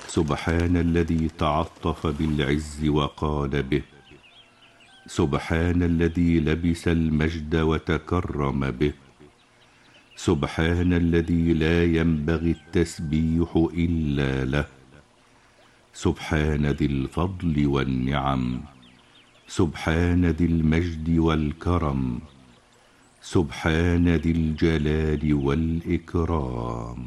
سبحان الذي تعطف بالعز وقال به، سبحان الذي لبس المجد وتكرم به، سبحان الذي لا ينبغي التسبيح إلا له، سبحان ذي الفضل والنعم، سبحان ذي المجد والكرم، سبحان ذي الجلال والإكرام.